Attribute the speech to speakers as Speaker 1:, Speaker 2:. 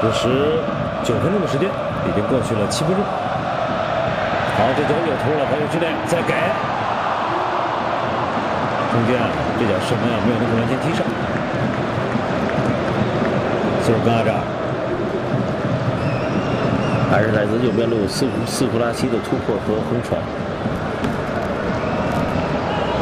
Speaker 1: 这时9分钟的时间已经过去了7分钟。好，这球又突入了防守区内，再给中间这脚射门没有能够完全踢上。苏尔嘎扎
Speaker 2: 还是来自右边路斯库拉奇的突破和横传。